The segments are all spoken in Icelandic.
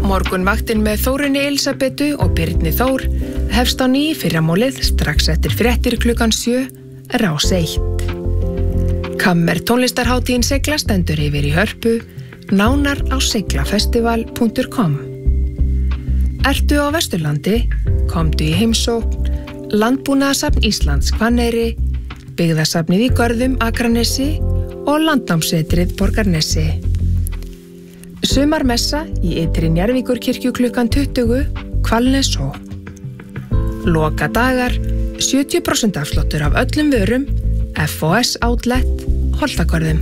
Morgunvaktin með Þórunni Elísabetu og Birni Þór hefst á ný fyrramálið strax eftir fréttir klukkan 7, Rás 1. Kammer tónlistarhátíðin Sigla stendur yfir í Hörpu, nánar á siglafestival.com. Ertu á Vesturlandi? Komdu í heimsókn, Landbúnaðarsafn Íslands Hvanneyri, Byggðasafnið í Görðum Akranesi og Landnámssetrið Borgarnesi. Sumarmessa í ytri Njarðvíkurkirkju klukkan 20, Hvalnesó. Loka dagar, 70% afsláttur af öllum vörum, FOS Outlet, Holtagörðum.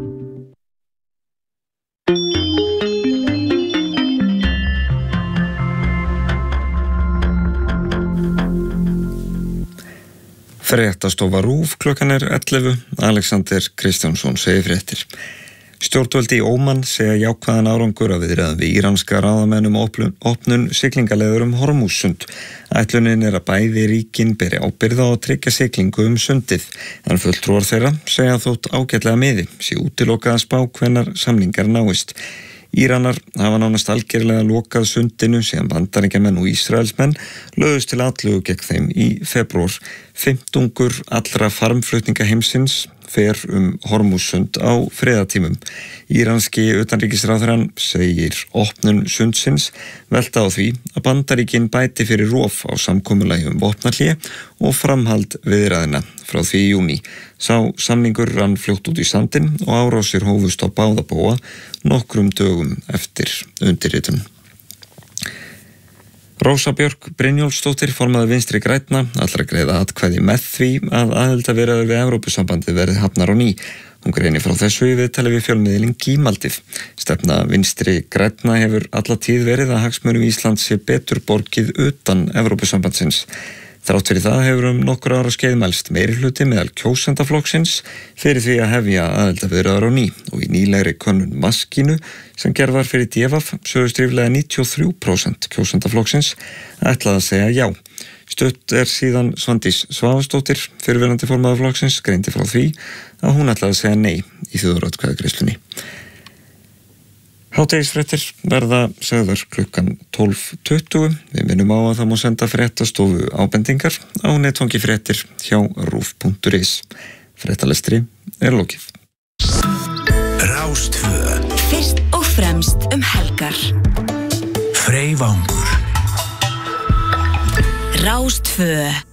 Fréttastofa RÚV klukkan 11, Alexander Kristjánsson segir fréttir. Stjórnvöld í Óman segja jákvæðan árangur af viðræðum við íranska ráðamenn opnun siglingaleiðar Hormússund. Ætlunin að bæði ríkin beri ábyrgð á að tryggja siglingu sundið, en fulltrúar þeirra segja þótt ágætlega miði, sé útilokað að spá hvenær samningar náist. Íranar hafa nánast algerlega lokað sundinu síðan Bandaríkjamenn og Ísraelsmenn lögðust til atlögu gegn þeim í febrúar. 15 allra farmflutninga heimsins fer Hormússund á friðartímum. Íranski utanríkisráðherrann segir opnun sundsins velta á því að Bandaríkin bæti fyrir rof á samkomulagi vopnahlé og framhald viðræðina frá því í júní. Sá samningur rann fljótt út í sandinn og árásir hófust á báða bóga nokkrum dögum eftir undirritun. Rósa Björk Brynjólfsdóttir, formaður Vinstri grænna, ætlar að greiða atkvæði með því að aðildarviðræður við Evrópusambandið verði hafnar á ný. Hún greinir frá þessu í viðtali við fjölmiðilinn Gímaldið. Stefna Vinstri grænna hefur alla tíð verið að hagsmunum Íslands sé betur borgið utan Evrópusambandsins. Þrátt fyrir það hefur nokkur ára skeið mælst meirihluti meðal kjósendaflokksins fyrir því að hefja aðildarviðræður á ný og í nýlegri könnun Maskínu sem gerð var fyrir DFF sögust ríflega 93% kjósendaflokksins ætlaði að segja já. Stutt síðan Svandís Svavarsdóttir, fyrrverandi formaður flokksins, greindi frá því að hún ætlaði að segja nei í þjóðaratkvæðagreiðslunni. Hádegisfréttir verða sagðar klukkan 12:20. Við minnum á að það má senda fréttastofu ábendingar á netfangi fréttir hjá rúv.is. Fréttalestri lokið. Rás 2. Fyrst og fremst helgar. Freyvangur. Rás 2.